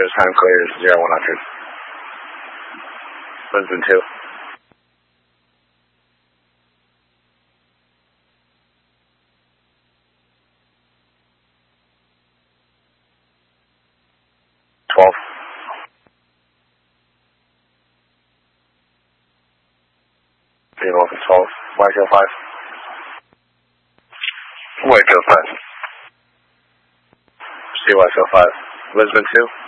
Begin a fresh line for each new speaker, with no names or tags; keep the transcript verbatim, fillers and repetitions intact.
Shows time clear is zero one hundred. Lisbon two. twelve. Zero open twelve. Whitetail five. Whitetail five. See Whitetail five. Lisbon two.